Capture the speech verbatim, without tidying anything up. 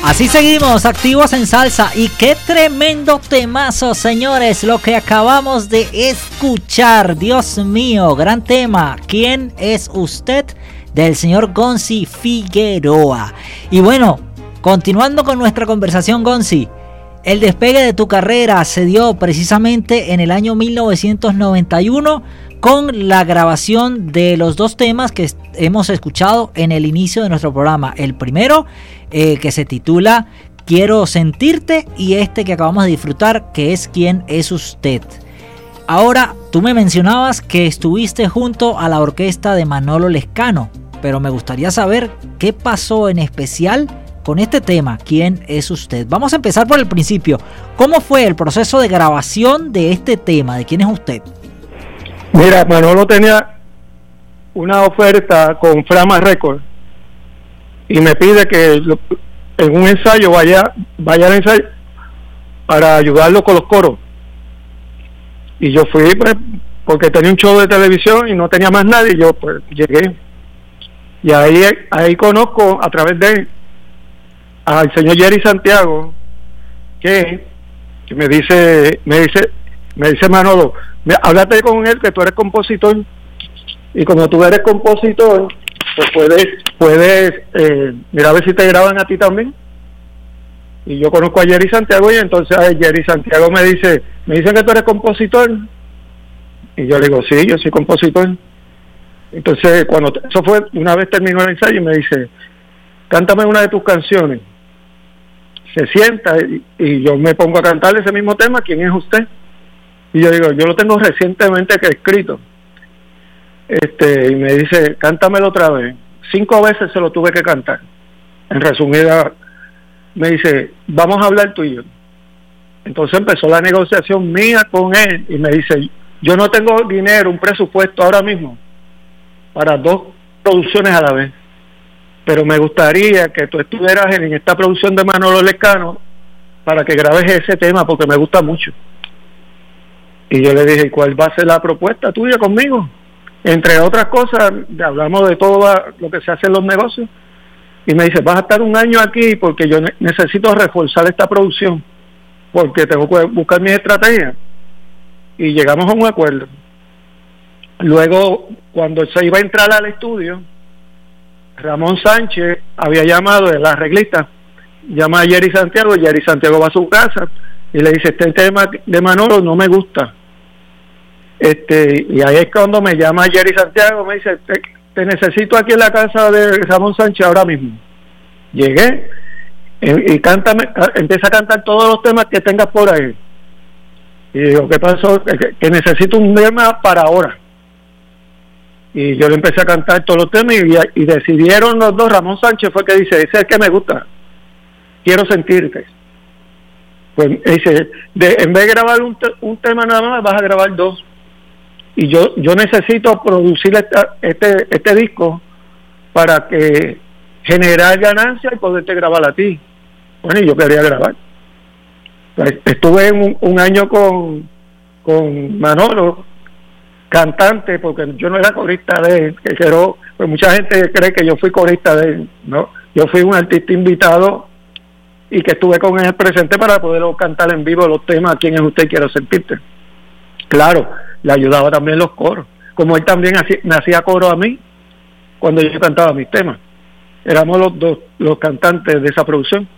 Así seguimos, activos en salsa. Y qué tremendo temazo, señores, lo que acabamos de escuchar. Dios mío, gran tema. ¿Quién es usted? Del señor Gonzi Figueroa. Y bueno, continuando con nuestra conversación, Gonzi, el despegue de tu carrera se dio precisamente en el año mil novecientos noventa y uno con la grabación de los dos temas que hemos escuchado en el inicio de nuestro programa. El primero, eh, que se titula Quiero Sentirte, y este que acabamos de disfrutar, que es ¿Quién es usted? Ahora, tú me mencionabas que estuviste junto a la orquesta de Manolo Lescano, pero me gustaría saber qué pasó en especial con este tema, ¿Quién es usted? Vamos a empezar por el principio. ¿Cómo fue el proceso de grabación de este tema, de ¿Quién es usted? Mira, Manolo tenía una oferta con Frama Records y me pide que en un ensayo vaya, vaya al ensayo para ayudarlo con los coros. Y yo fui, pues, porque tenía un show de televisión y no tenía más nadie, y yo pues llegué. Y ahí, ahí conozco a través de él al señor Jerry Santiago, que, que me dice, me dice, me dice Manolo, háblate con él que tú eres compositor, y como tú eres compositor, pues puedes, puedes, eh, mira a ver si te graban a ti también. Y yo conozco a Jerry Santiago, y entonces a Jerry Santiago me dice, me dicen que tú eres compositor, y yo le digo, sí, yo soy compositor. Entonces, cuando eso fue, una vez terminó el ensayo, y me dice, cántame una de tus canciones. Se sienta y, y yo me pongo a cantar ese mismo tema, ¿Quién es usted? Y yo digo, yo lo tengo recientemente que escrito. Este, y me dice, cántamelo otra vez. Cinco veces se lo tuve que cantar. En resumida, me dice, vamos a hablar tú y yo. Entonces empezó la negociación mía con él, y me dice, yo no tengo dinero, un presupuesto ahora mismo para dos producciones a la vez, pero me gustaría que tú estuvieras en esta producción de Manolo Lescano para que grabes ese tema, porque me gusta mucho. Y yo le dije, ¿cuál va a ser la propuesta tuya conmigo? Entre otras cosas, hablamos de todo lo que se hace en los negocios, y me dice, vas a estar un año aquí porque yo ne- necesito reforzar esta producción, porque tengo que buscar mis estrategias. Y llegamos a un acuerdo. Luego, cuando se iba a entrar al estudio, Ramón Sánchez había llamado, el arreglista, llama a Jerry Santiago, y Jerry Santiago va a su casa y le dice, este tema de Manolo no me gusta. Este, y ahí es cuando me llama Jerry Santiago, me dice, te, te necesito aquí en la casa de Ramón Sánchez ahora mismo. Llegué y, y cántame, empieza a cantar todos los temas que tengas por ahí. Y digo, ¿qué pasó? Que, que necesito un tema para ahora. Y yo le empecé a cantar todos los temas, y, y decidieron los dos. Ramón Sánchez fue que dice, ese es el que me gusta, Quiero Sentirte. Pues dice, de, en vez de grabar un, te, un tema nada más, vas a grabar dos. Y yo yo necesito producir esta, este este disco para que generar ganancias y poderte grabar a ti. Bueno, y yo quería grabar. Pues estuve un, un año con, con Manolo, cantante, porque yo no era corista de él, que quiero, pues mucha gente cree que yo fui corista de él, no, yo fui un artista invitado y que estuve con él presente para poder cantar en vivo los temas ¿Quién es usted? Quiero Sentirte. Claro, le ayudaba también los coros, como él también hacía, me hacía coro a mí cuando yo cantaba mis temas. Éramos los dos los cantantes de esa producción.